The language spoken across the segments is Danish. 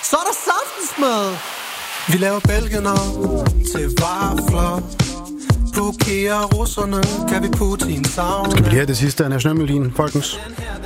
så er der saftensmad. Vi laver bælgener til vafler. Blokerer russerne, kan vi Putin savne. Skal vi lige have det sidste af nationalmelodien, folkens?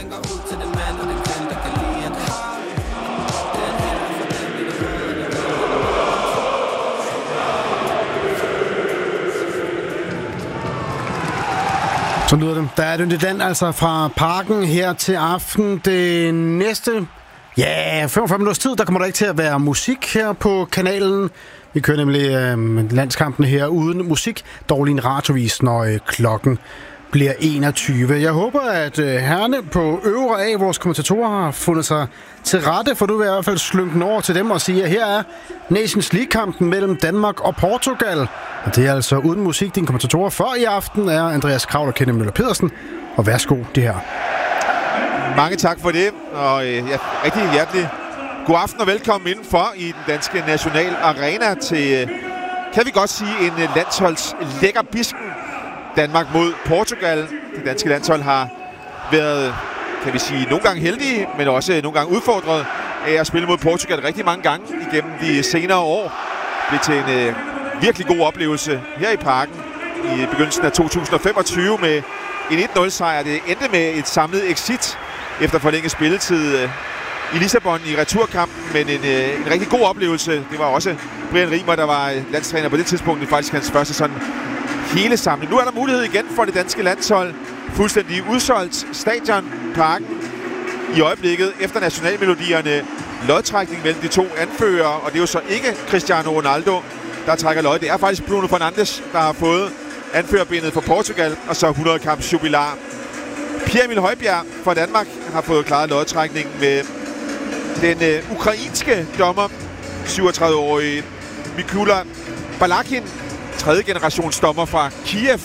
Så lyder det. Der er den altså fra Parken her til aften. Det næste, 45 minutters tid, der kommer der ikke til at være musik her på kanalen. Vi kører nemlig landskampene her uden musik, dog lige en radiovis, når klokken bliver 21. Jeg håber, at herrene på øvre af vores kommentatorer har fundet sig til rette, for du vil i hvert fald slynge over til dem og sige, at her er Nations League-kampen mellem Danmark og Portugal. Og det er altså uden musik. Din kommentatorer for i aften er Andreas Kraul og Kenneth Møller Pedersen. Og værsgo, det her. Mange tak for det, og rigtig hjertelig god aften og velkommen indenfor i den danske National Arena til, kan vi godt sige, en landsholds lækker bisken. Danmark mod Portugal. Det danske landshold har været, kan vi sige, nogle gange heldige, men også nogle gange udfordret af at spille mod Portugal rigtig mange gange igennem de senere år. Det blev til en virkelig god oplevelse her i Parken i begyndelsen af 2025 med en 1-0-sejr. Det endte med et samlet exit efter forlænget spilletid i Lissabon i returkampen, men en rigtig god oplevelse. Det var også Brian Riemer, der var landstræner på det tidspunkt. Det er faktisk hans første sådan hele samling. Nu er der mulighed igen for det danske landshold. Fuldstændig udsolgt stadion, Parken i øjeblikket efter nationalmelodierne. Lodtrækning mellem de to anførere, og det er jo så ikke Cristiano Ronaldo, der trækker lod. Det er faktisk Bruno Fernandes, der har fået anførerbindet for Portugal, og så 100-kamps jubilar. Pierre-Emil Højbjerg fra Danmark har fået klaret lodtrækningen med den ukrainske dommer, 37-årige Mikula Balakin, tredje generations dommer fra Kiev,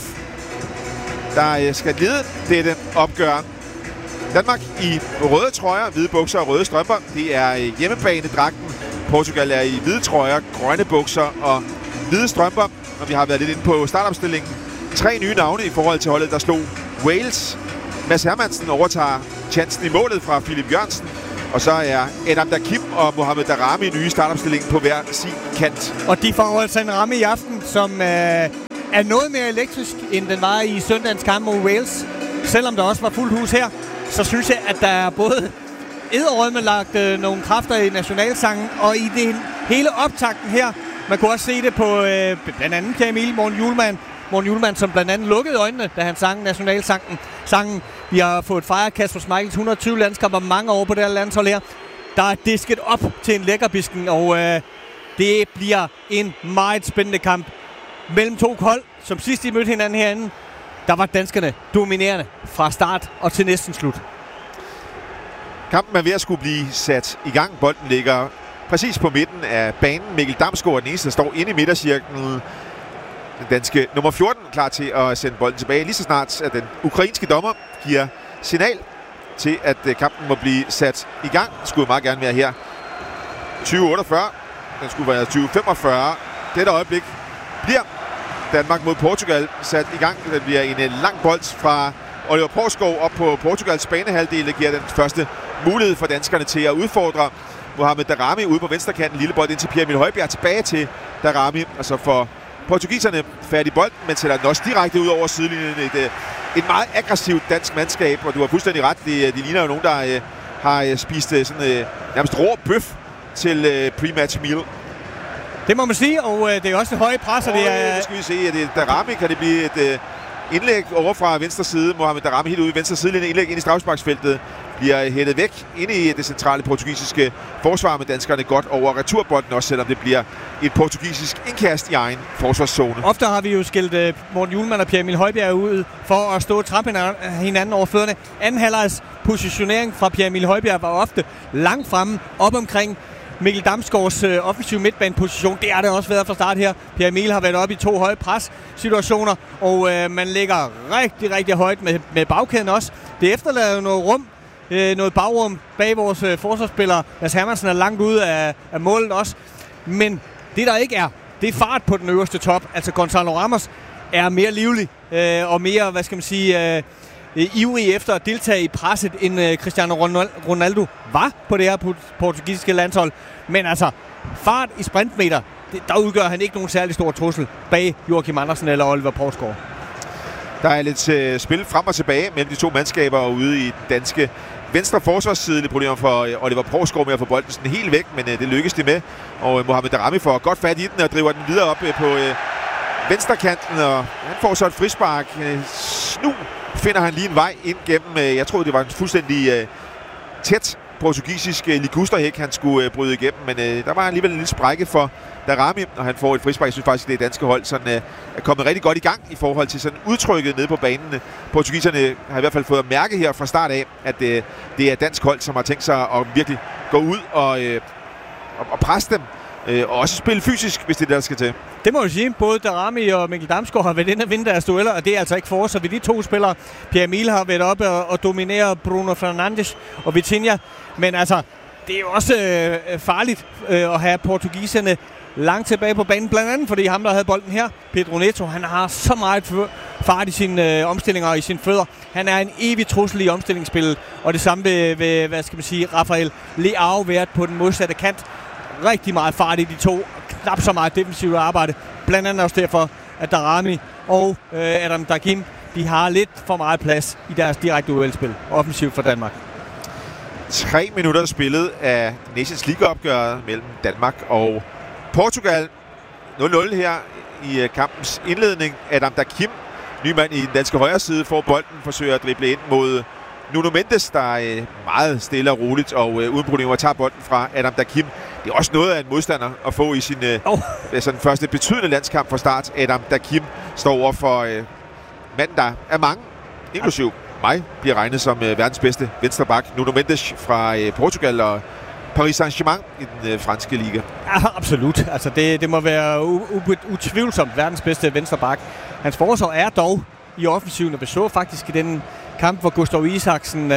der skal lede dette opgør. Danmark i røde trøjer, hvide bukser og røde strømper. Det er hjemmebanedragten. Portugal er i hvide trøjer, grønne bukser og hvide strømper. Og vi har været lidt inde på startopstillingen. 3 nye navne i forhold til holdet, der slog Wales. Mads Hermansen overtager chancen i målet fra Philip Jørgensen. Og så er Adam Dakim og Mohamed Daramy nye startopstillingen på hver sin kant. Og de får altså en ramme i aften, som er noget mere elektrisk, end den var i søndagens kamp mod Wales. Selvom der også var fuldt hus her, så synes jeg, at der er både edderrømme lagt nogle kræfter i nationalsangen, og i det hele optakten her. Man kunne også se det på blandt andet Pierre-Emil Morten Hjulmand, som blandt andet lukkede øjnene, da han sang nationalsangen. Vi har fået fejret Kasper Schmeichels 120 landskamper mange år på det her landshold her. Der er disket op til en lækkerbisken, og det bliver en meget spændende kamp mellem to hold, som sidst de mødte hinanden herinde. Der var danskerne dominerende fra start og til næsten slut. Kampen er ved at skulle blive sat i gang. Bolden ligger præcis på midten af banen. Mikkel Damsgaard er den eneste, der står inde i midtercirklen. Den danske nummer 14 klar til at sende bolden tilbage. Lige så snart at den ukrainske dommer giver signal til, at kampen må blive sat i gang. Det skulle meget gerne være her. 2048. Den skulle være 2045. Dette øjeblik bliver Danmark mod Portugal sat i gang. Det bliver en lang bold fra Oliver Poulskov op på Portugals banehalvdel. Det giver den første mulighed for danskerne til at udfordre Mohamed Daramy ude på venstrekanten. Lille bold ind til Pierre-Emil Højbjerg, tilbage til Daramy. Og så får portugiserne fat i bolden, men sætter den også direkte ud over sidelinjen. Et meget aggressivt dansk mandskab, og du har fuldstændig ret. De ligner jo nogen, der har spist sådan nærmest rå bøf til pre-match meal. Det må man sige, og det er også det høje pres. Nu skal vi se, at det Daramy kan det blive et indlæg over fra venstre side. Mohamed Daramy helt ude i venstre sidelinje. Indlæg ind i straffesparksfeltet. Bliver hættet væk ind i det centrale portugisiske forsvar med danskerne godt over returbolden, også selvom det bliver et portugisisk indkast i egen forsvarszone. Ofte har vi jo skilt Morten Hjulmand og Pierre-Emil Højbjerg ud for at stå og trappe hinanden over fødderne. Anden halvlejs positionering fra Pierre-Emil Højbjerg var ofte langt fremme op omkring Mikkel Damsgaards offensiv midtbaneposition. Det har det også været fra start her. Pierre-Emil har været oppe i 2 høje pres-situationer, og man ligger rigtig, rigtig højt med bagkæden også. Det efterlader noget rum, noget bagrum bag vores forsvarsspillere. Mads Hermansen er langt ude af målet også. Men det der ikke er, det er fart på den øverste top. Altså Gonzalo Ramos er mere livlig og mere, ivrig efter at deltage i presset, end Cristiano Ronaldo var på det her portugisiske landshold. Men altså, fart i sprintmeter, der udgør han ikke nogen særlig stor trussel bag Joachim Andersen eller Oliver Poulsgaard. Der er lidt spil frem og tilbage mellem de to mandskaber ude i den danske venstre forsvarsside. Det problemer for Oliver Poulsgaard med at få bolden sådan helt væk, men det lykkes de med. Og Mohamed Daramy får godt fat i den og driver den videre op på venstrekanten, og han får så et frispark. Nu finder han lige en vej ind gennem, jeg troede det var en fuldstændig tæt portugisisk ligusterhæk, han skulle bryde igennem, men der var alligevel en lille sprække for Daramy, og han får et frispark. Jeg synes faktisk, det danske hold sådan, er kommet rigtig godt i gang i forhold til sådan udtrykket nede på banen. Portugiserne har i hvert fald fået at mærke her fra start af, at det er et dansk hold, som har tænkt sig at virkelig gå ud og presse dem, og også spille fysisk, hvis det er det, der skal til. Det må jeg sige. Både Daramy og Mikkel Damsgaard har været inde og vinde deres dueller, og det er altså ikke for os. Så ved de to spillere, Pierre Emil har været oppe og dominere Bruno Fernandes og Vitinha. Men altså, det er jo også farligt at have portugiserne langt tilbage på banen. Blandt andet fordi ham, der havde bolden her, Pedro Neto, han har så meget fart i sine omstillinger og i sine fødder. Han er en evig trussel i omstillingsspillet. Og det samme ved hvad skal man sige, Rafael Leao været på den modsatte kant. Rigtig meget fart i de to, knap så meget defensivt arbejde. Blandt andet også derfor, at Daramy og Adam Dakim, de har lidt for meget plads i deres direkte duelspil, offensivt for Danmark. 3 minutter spillet af Nations League-opgøret mellem Danmark og Portugal. 0-0 her i kampens indledning. Adam Dakim, ny mand i den danske højre side, får bolden, forsøger at drible ind mod Nuno Mendes, der er meget stille og roligt og uden problemer tager bolden fra Adam Dakim. Det er også noget af en modstander at få i sin sådan første betydende landskamp fra start. Adam Dakim står over for manden, der er mange, inklusiv mig, bliver regnet som verdens bedste venstreback. Nuno Mendes fra Portugal og Paris Saint-Germain i den franske liga. Ja, absolut. Altså det må være utvivlsomt verdens bedste venstreback. Hans forsvar er dog i offensiven, og vi så faktisk i den kamp, hvor Gustav Isaksen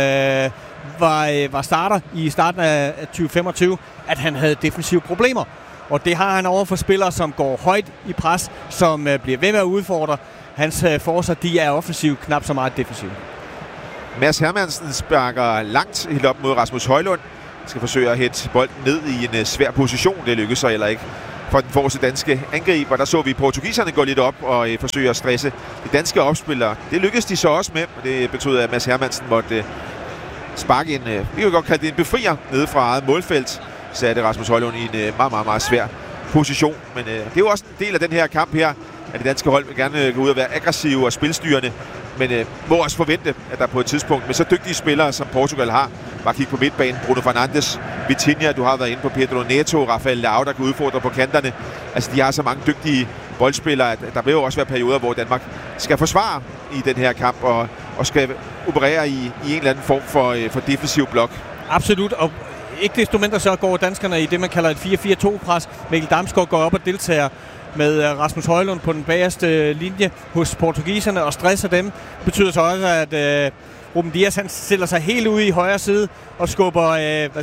var starter i starten af 2025, at han havde defensive problemer. Og det har han over for spillere, som går højt i pres, som bliver ved med at udfordre. Hans forsvar, de er offensiv, knap så meget defensiv. Mads Hermansen sparker langt helt op mod Rasmus Højlund. Han skal forsøge at hætte bolden ned i en svær position. Det lykkes så heller ikke for den forreste danske angriber. Der så vi portugiserne gå lidt op og forsøge at stresse de danske opspillere. Det lykkedes de så også med, og det betød, at Mads Hermansen måtte sparke en, vi kan godt kalde det en befrier, nede fra eget målfelt. Satte Rasmus Højlund i en meget, meget, meget svær position. Men det er jo også en del af den her kamp her, at det danske hold vil gerne gå ud og være aggressive og spilstyrende. Men må også forvente, at der på et tidspunkt med så dygtige spillere, som Portugal har, bare kigge på midtbanen, Bruno Fernandes, Vitinha, du har været inde på Pedro Neto, Rafael Leao, der kan udfordre på kanterne. Altså, de har så mange dygtige boldspillere, at der vil jo også være perioder, hvor Danmark skal forsvare i den her kamp og skal operere i en eller anden form for defensiv blok. Absolut, og ikke desto mindre så går danskerne i det, man kalder et 4-4-2-pres. Mikkel Damsgaard går op og deltager med Rasmus Højlund på den bagerste linje hos portugiserne og stresser dem. Det betyder så også, at Ruben Dias han stiller sig helt ude i højre side og skubber,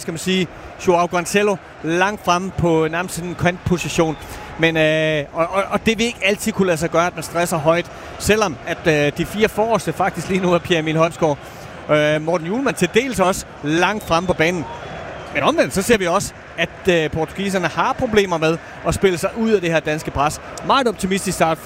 Joao Cancelo langt fremme på nærmest en kantposition. Men og det vil ikke altid kunne lade sig gøre, at man stresser højt, selvom at de 4 forreste faktisk lige nu er Pierre Emil Holmsgaard. Morten Hjulmand til dels også langt fremme på banen. Men omvendt, så ser vi også, at portugiserne har problemer med at spille sig ud af det her danske pres. Meget optimistisk start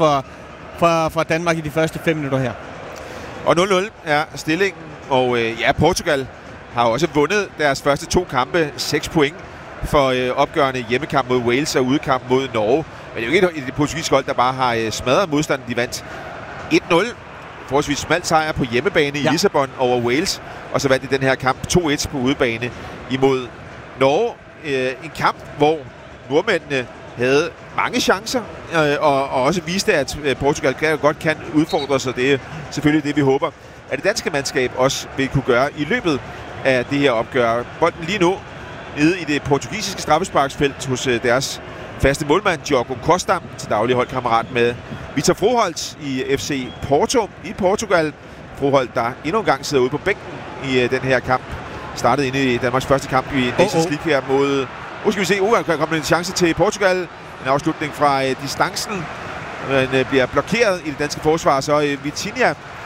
for Danmark i de første 5 minutter her. Og 0-0 er stillingen, og Portugal har også vundet deres første 2 kampe, 6 point for opgørende hjemmekamp mod Wales og udekamp mod Norge. Men det er jo ikke det portugisiske hold, der bare har smadret modstanden. De vandt 1-0. Forholdsvis smalt sejr på hjemmebane i Lissabon over Wales, og så vandt de den her kamp 2-1 på udebane imod Norge. En kamp, hvor nordmændene havde mange chancer, og også viste, at Portugal godt kan udfordre sig. Det er selvfølgelig det, vi håber, at det danske mandskab også vil kunne gøre i løbet af det her opgør. Bolden lige nu nede i det portugisiske straffesparksfelt hos deres faste målmand, Diogo Costa, til daglig holdkammerat med Vitor Froholt i FC Porto i Portugal. Froholt, der endnu en gang sidder ude på bænken i den her kamp. Startede inde i Danmarks første kamp i Nations League her mod... Nu skal vi se, der kommer en chance til Portugal. En afslutning fra distancen. Den bliver blokeret i det danske forsvar, så Vitinha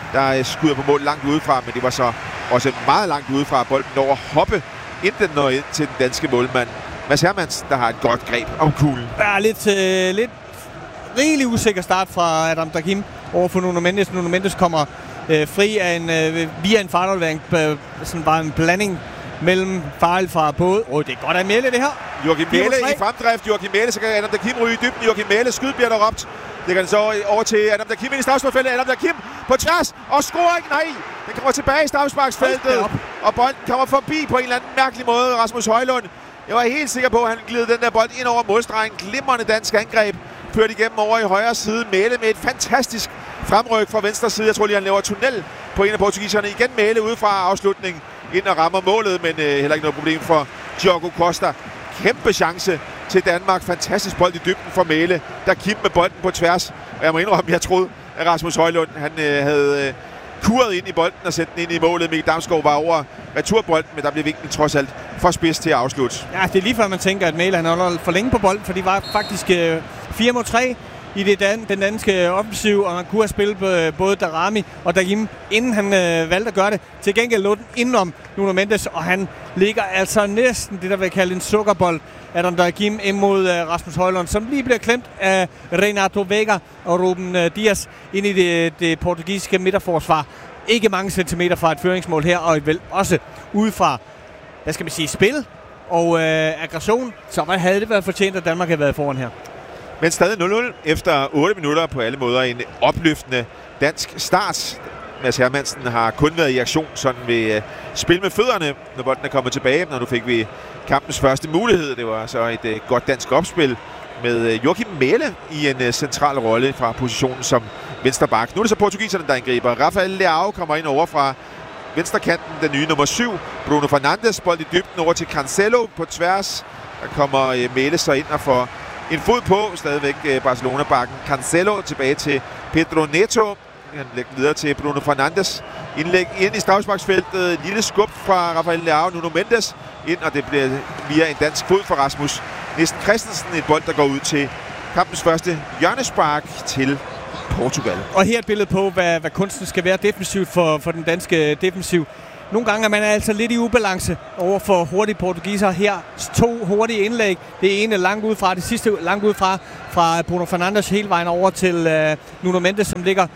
der skyder på mål langt udefra, men det var så også meget langt udefra, bolden når at hoppe, inden den når ind til den danske målmand Mads Hermansen, der har et godt greb om kuglen. Ja, lidt rigelig usikker start fra Adam Dagim over for Nuno Mendes. Nuno Mendes kommer fri af via en fejlaflevering, sådan bare en blanding mellem fejl fra både. Det er godt af Mæle, det her. Joachim Mæle i fremdrift. Joachim Mæle, så kan Adam Dagim ryge i dybden. Joachim Mæle, skyd bliver der råbt. Det kan så over til Adam Dagim ind i straffesparksfeltet. Adam Dagim på tværs og scoring. Nej, den kommer tilbage i straffesparksfeltet. Og bolden kommer forbi på en eller anden mærkelig måde. Rasmus Højlund. Jeg var helt sikker på, at han gled den der bold ind over målstregen. Glimrende dansk angreb. Ført igennem over i højre side. Mæle med et fantastisk fremryk fra venstre side. Jeg tror lige, han laver tunnel på en af portugiserne. Igen Mæle ude fra afslutningen. Ind og rammer målet, men heller ikke noget problem for Diogo Costa. Kæmpe chance til Danmark. Fantastisk bold i dybden for Mæle, der Kim med bolden på tværs. Og jeg må indrømme, jeg troede, at Rasmus Højlund han havde kuret ind i bolden og sætte den ind i målet. Mikkel Damsgaard var over returbolden, men der blev vinklen trods alt for spids til at afslutte. Ja, det er lige før man tænker, at Mæle han holder for længe på bolden, for de var faktisk 4 mod 3 i den danske offensiv, og man kunne have spillet både Darami og Dagim, inden han valgte at gøre det. Til gengæld lå den indenom Nuno Mendes, og han ligger altså næsten det, der vil kalde en sukkerbold, Adam Dagim imod Rasmus Højlund, som lige bliver klemt af Renato Vega og Ruben Dias ind i det portugisiske midterforsvar. Ikke mange centimeter fra et føringsmål her, og vel også udefra, hvad skal man sige, spil og aggression, så havde det været fortjent, at Danmark havde været foran her. Men stadig 0-0 efter 8 minutter, på alle måder en opløftende dansk start. Mads Hermansen har kun været i aktion sådan ved spil med fødderne, når bolden er kommet tilbage. Og nu fik vi kampens første mulighed. Det var så et godt dansk opspil med Joachim Mæle i en central rolle fra positionen som venstre bak. Nu er det så portugiserne, der angriber. Rafael Leao kommer ind over fra venstrekanten, den nye nummer 7. Bruno Fernandes, bold i dybden over til Cancelo på tværs. Der kommer Mæle så ind og får en fod på, stadigvæk Barcelona-bakken. Cancelo tilbage til Pedro Neto. Han lægger videre til Bruno Fernandes. Indlæg ind i straffesparksfeltet. Lille skub fra Rafael Leao. Nuno Mendes ind, og det bliver via en dansk fod fra Rasmus Nissen Christensen. Et bold, der går ud til kampens første hjørnespark til Portugal. Og her et billede på, hvad kunsten skal være defensivt for den danske defensiv. Nogle gange er man altså lidt i ubalance over for hurtige portugiser. Her 2 hurtige indlæg. Det ene langt udefra, det sidste langt udefra fra Bruno Fernandes hele vejen over til Nuno Mendes, som ligger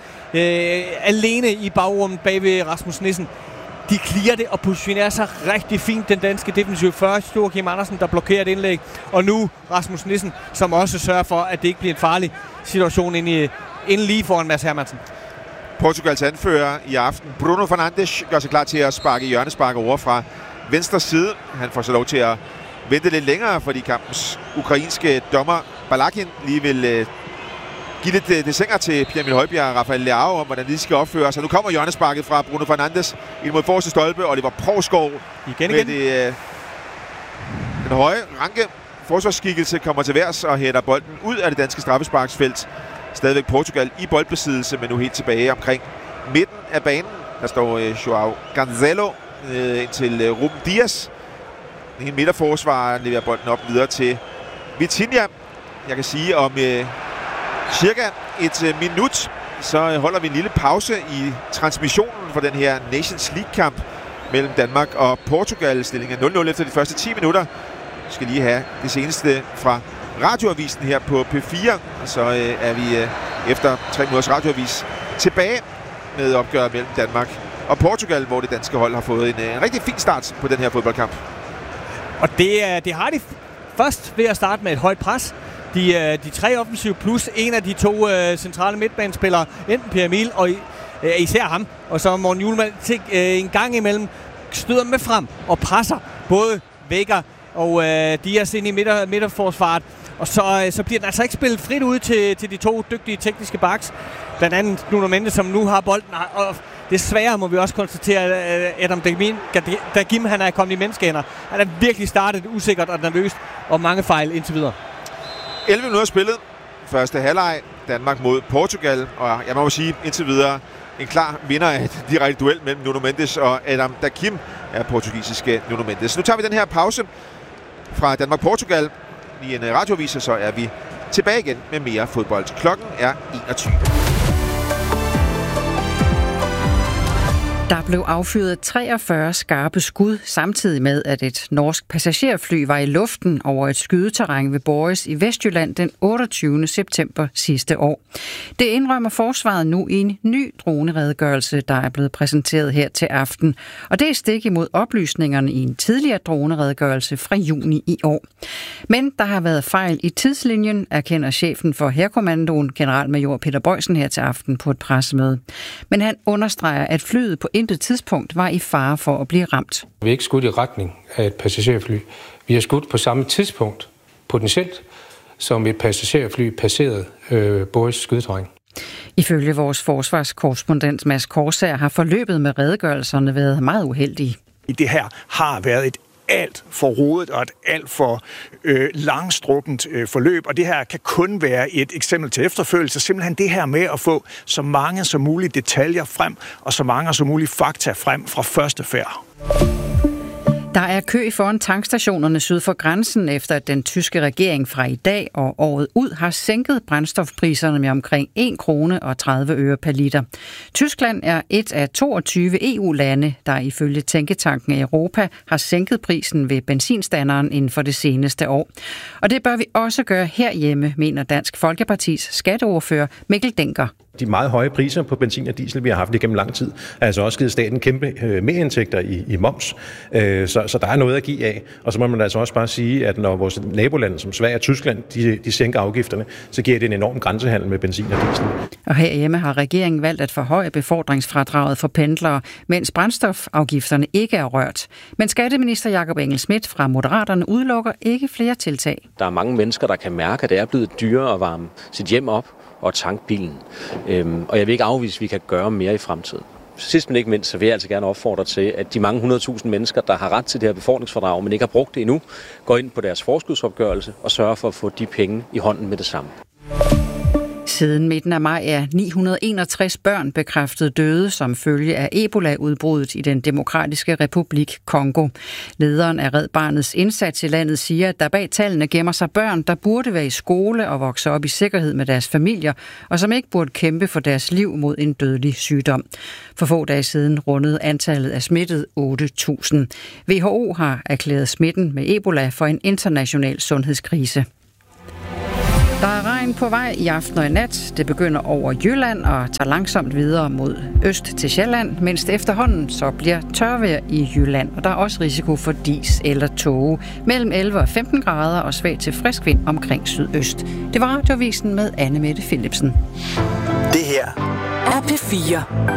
alene i bagrummet bag ved Rasmus Nissen. De clearer det og positionerer sig rigtig fint, den danske defensiv. Først Joachim Andersen, der blokerer et indlæg, og nu Rasmus Nissen, som også sørger for, at det ikke bliver en farlig situation inden lige foran Mads Hermansen. Portugals anfører i aften, Bruno Fernandes, gør sig klar til at sparke hjørnespark over fra venstre side. Han får så lov til at vente lidt længere, fordi kampens ukrainske dommer Balakin lige vil give lidt desinger til Pierre-Emil Højbjerg og Rafael Leao om, hvordan de skal opføre sig. Nu kommer hjørnesparket fra Bruno Fernandes ind mod forreste stolpe. Oliver Provskov igen. Med den høje ranke forsvarsskikkelse kommer til værs og hætter bolden ud af det danske straffesparksfelt. Stadigvæk Portugal i boldbesiddelse, men nu helt tilbage omkring midten af banen. Der står Joao Cancelo til Ruben Dias. En midterforsvar leverer bolden op videre til Vitinha. Jeg kan sige om cirka et minut, så holder vi en lille pause i transmissionen for den her Nations League-kamp mellem Danmark og Portugal. Stillingen er 0-0 efter de første 10 minutter. Vi skal lige have det seneste fra radioavisen her på P4, og så er vi efter 3 minutters radioavis tilbage med opgøret mellem Danmark og Portugal, hvor det danske hold har fået en rigtig fin start på den her fodboldkamp. Og det har de først ved at starte med et højt pres. De 3 offensive plus en af de 2 centrale midtbanespillere, enten Per Emil og især ham, og så Morten Hjulmand en gang imellem støder med frem og presser både Vega og Dias ind i midterforsvaret. Og så bliver den altså ikke spillet frit ud til de 2 dygtige tekniske backs. Blandt andet Nuno Mendes, som nu har bolden. Og desværre må vi også konstatere, at Adam Dagim han er kommet i menneskehænder. Han er virkelig startet usikkert og nervøst, og mange fejl indtil videre. 11 minutter spillet. Første halvleg. Danmark mod Portugal. Og jeg må sige indtil videre en klar vinder af et direkte duel mellem Nuno Mendes og Adam Dagim er portugisiske Nuno Mendes. Nu tager vi den her pause fra Danmark-Portugal i en radioavis, så er vi tilbage igen med mere fodbold. Klokken er 21. Der blev affyret 43 skarpe skud, samtidig med, at et norsk passagerfly var i luften over et skydeterræn ved Borris i Vestjylland den 28. september sidste år. Det indrømmer forsvaret nu i en ny droneredegørelse, der er blevet præsenteret her til aften. Og det er stik imod oplysningerne i en tidligere droneredegørelse fra juni i år. Men der har været fejl i tidslinjen, erkender chefen for Hærkommandoen, generalmajor Peter Boysen, her til aften på et pressemøde. Men han understreger, at flyet på intet tidspunkt var i fare for at blive ramt. Vi har ikke skudt i retning af et passagerfly. Vi har skudt på samme tidspunkt, potentielt, som et passagerfly passerede Borris skydeterræn. Ifølge vores forsvarskorrespondent Mads Korsager har forløbet med redegørelserne været meget uheldige. Det her har været et alt for rodet og et alt for langstrukkent forløb, og det her kan kun være et eksempel til efterfølgelse. Simpelthen det her med at få så mange som muligt detaljer frem, og så mange som muligt fakta frem fra første færd. Der er kø foran tankstationerne syd for grænsen, efter at den tyske regering fra i dag og året ud har sænket brændstofpriserne med omkring 1 krone og 30 øre per liter. Tyskland er et af 22 EU-lande, der ifølge tænketanken Europa har sænket prisen ved benzinstanderen inden for det seneste år. Og det bør vi også gøre herhjemme, mener Dansk Folkepartis skatteordfører Mikkel Denker. De meget høje priser på benzin og diesel, vi har haft igennem lang tid, har altså også givet staten kæmpe merindtægter i moms. Så der er noget at give af. Og så må man altså også bare sige, at når vores nabolande som Sverige og Tyskland, de sænker afgifterne, så giver det en enorm grænsehandel med benzin og diesel. Og herhjemme har regeringen valgt at forhøje befordringsfradraget for pendlere, mens brændstofafgifterne ikke er rørt. Men skatteminister Jakob Engel-Schmidt fra Moderaterne udelukker ikke flere tiltag. Der er mange mennesker, der kan mærke, at det er blevet dyrere at varme sit hjem op og tanke bilen. Og jeg vil ikke afvise, at vi kan gøre mere i fremtiden. Sidst men ikke mindst, så vil jeg altså gerne opfordre til, at de mange 100.000 mennesker, der har ret til det her befordringsfradrag, men ikke har brugt det endnu, går ind på deres forskudsopgørelse og sørger for at få de penge i hånden med det samme. Siden midten af maj er 961 børn bekræftet døde som følge af Ebola-udbruddet i den demokratiske republik Kongo. Lederen af Red Barnets indsats i landet siger, at der bag tallene gemmer sig børn, der burde være i skole og vokse op i sikkerhed med deres familier, og som ikke burde kæmpe for deres liv mod en dødelig sygdom. For få dage siden rundede antallet af smittede 8.000. WHO har erklæret smitten med Ebola for en international sundhedskrise. Der er regn på vej i aften og i nat. Det begynder over Jylland og tager langsomt videre mod øst til Sjælland, mens det efterhånden så bliver tørvejr i Jylland. Og der er også risiko for dis eller tåge. Mellem 11 og 15 grader og svag til frisk vind omkring sydøst. Det var Radioavisen med Anne-Mette Philipsen. Det her er P4.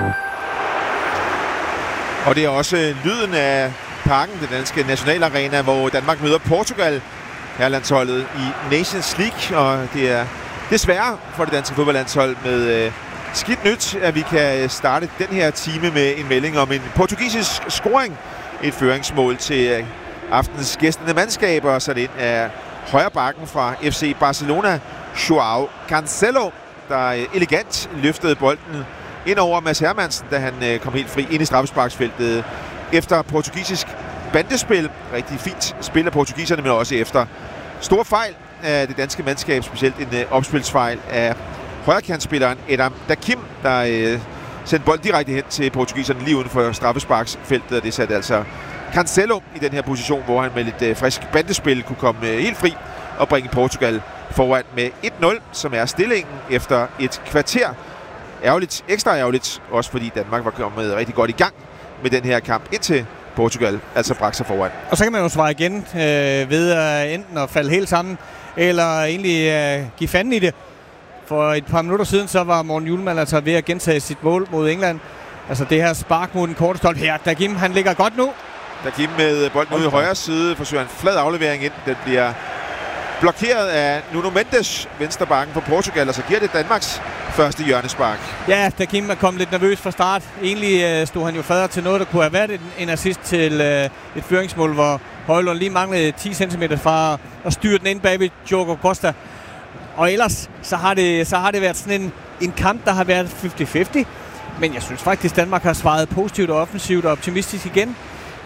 Og det er også lyden af Parken, den danske nationalarena, hvor Danmark møder Portugal. Herlandsholdet i Nations League, og det er desværre for det danske fodboldlandshold med skidt nyt, at vi kan starte den her time med en melding om en portugisisk scoring. Et føringsmål til aftens gæstende mandskaber, så det ind af højre bakken fra FC Barcelona, Joao Cancelo, der elegant løftede bolden ind over Mads Hermansen, da han kom helt fri ind i straffesparksfeltet efter portugisisk bandespil. Rigtig fint spil af portugiserne, men også efter stor fejl af det danske mandskab, specielt en opspilsfejl af højrekantspilleren Edam Dakim, der sendte bolden direkte hen til portugiserne lige uden for straffesparksfeltet, og det satte altså Cancelo i den her position, hvor han med lidt frisk bandespil kunne komme helt fri og bringe Portugal foran med 1-0, som er stillingen efter et kvarter. Ærgerligt, ekstra ærgerligt, også fordi Danmark var kommet rigtig godt i gang med den her kamp indtil Portugal altså bragte sig foran. Og så kan man jo svare igen ved enten at falde helt sammen, eller egentlig give fanden i det. For et par minutter siden, så var Morten Hjulmand altså ved at gentage sit mål mod England. Altså det her spark mod den korte stolpe her. Dakim, han ligger godt nu. Dakim med bolden ude i højre side, forsøger en flad aflevering ind. Den bliver blokeret af Nuno Mendes, venstre bakken for Portugal, og så giver det Danmarks første hjørnespark. Ja, Dakim er kommet lidt nervøs fra start. Egentlig stod han jo fader til noget, der kunne have været en assist til et føringsmål, hvor Højlund lige manglede 10 cm fra at styre den ind bag ved Diogo Costa. Og ellers så har det været sådan en kamp, der har været 50-50. Men jeg synes faktisk, Danmark har svaret positivt og offensivt og optimistisk igen.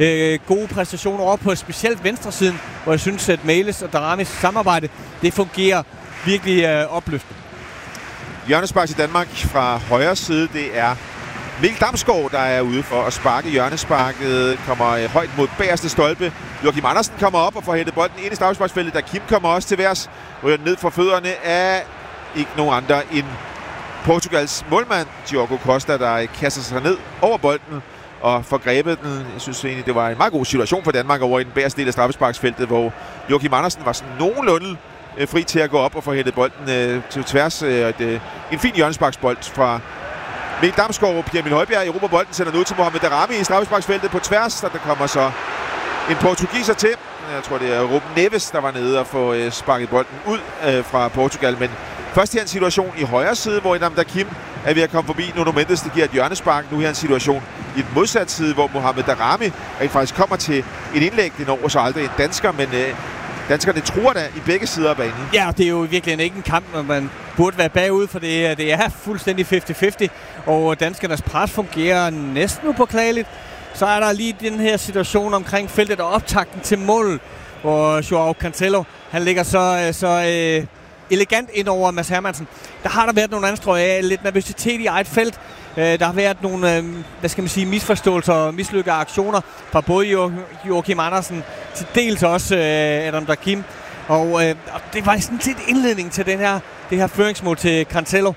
Gode præstationer over på specielt venstresiden, hvor jeg synes, at Mæles og Daramis samarbejde, det fungerer virkelig opløftende. Hjørnespark til Danmark fra højre side, det er Mikkel Damsgaard, der er ude for at sparke. Hjørnesparket kommer højt mod bagerste stolpe. Joachim Andersen kommer op og får hættet bolden ind i straffesparksfeltet, da Kim kommer også til værs. Ryger ned fra fødderne af ikke nogen andre end Portugals målmand, Diogo Costa, der kaster sig ned over bolden og får grebet den. Jeg synes egentlig, det var en meget god situation for Danmark over i den bagerste del af straffesparksfeltet, hvor Joachim Andersen var sådan nogenlunde fri til at gå op og få hættet bolden til tværs. En fin hjørnesparksbold fra Mikkel Damsgaard og Pierre Emil Højbjerg. Erobrer bolden, sender den ud til Mohamed Daramy i straffesparksfeltet på tværs, og der kommer så en portugiser til. Jeg tror, det er Ruben Neves, der var nede og få sparket bolden ud fra Portugal. Men først her en situation i højre side, hvor Edam Dakim er ved at komme forbi Nuno Mendes, der giver et hjørnespark. Nu her en situation i den modsatte side, hvor Mohamed Daramy faktisk kommer til et indlæg. Det når så aldrig en dansker, men danskerne tror da i begge sider af banen. Ja, det er jo virkelig ikke en kamp, når man burde være bagud, for det er fuldstændig 50-50, og danskernes pres fungerer næsten upåklageligt. Så er der lige den her situation omkring feltet og optakten til mål, hvor Joao Cancelo, han ligger så elegant ind over Mads Hermansen. Der har der været nogle anstrøg af lidt nervøsitet i eget felt. Der har været nogle, misforståelser og mislykkede aktioner fra både Joachim Andersen, til dels også Edam Dakim. Og det var sådan set indledning til det her føringsmål til Cancelo.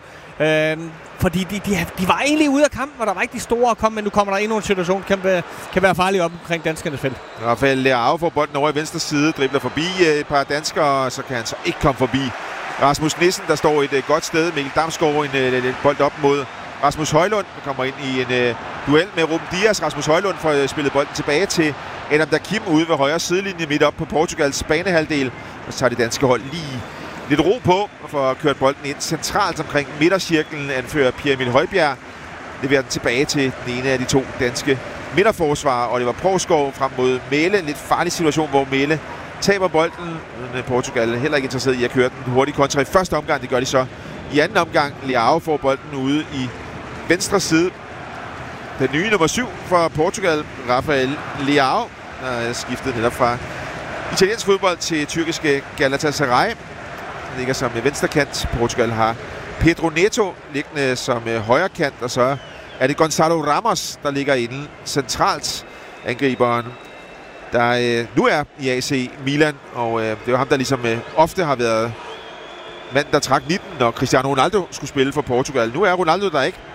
Fordi de var egentlig ude af kampen, og der var ikke de store at komme, men nu kommer der endnu en situation, kan være farlig op omkring danskernes felt. Rafael Leao får bolden over i venstre side, dribler forbi et par danskere, og så kan han så ikke komme forbi Rasmus Nissen, der står et godt sted. Mikkel Damsgaard en bold op mod Rasmus Højlund, der kommer ind i en duel med Ruben Dias. Rasmus Højlund får spillet bolden tilbage til Edam Dakim ude ved højre sidelinje midt op på Portugals banehalvdel. Og så tager det danske hold lige lidt ro på og får kørt bolden ind centralt omkring midtercirklen, anfører Pierre Emil Højbjerg. Leverer den tilbage til den ene af de to danske midterforsvarer, og det var Poulsgaard frem mod Mæle. En lidt farlig situation, hvor Mæle taber bolden. Portugal heller ikke interesseret i at køre den hurtigt kontra i første omgang. Det gør de så i anden omgang. Leao får bolden ude i venstre side. Den nye nummer 7 for Portugal, Rafael Leao, der er skiftet netop fra italiensk fodbold til tyrkiske Galatasaray. Den ligger som venstrekant. Portugal har Pedro Neto liggende som højre kant, og så er det Gonzalo Ramos, der ligger inde centralt, angriberen, der nu er i AC Milan, og det var ham, der ligesom ofte har været manden, der trak 19, når Cristiano Ronaldo skulle spille for Portugal. Nu er Ronaldo der ikke.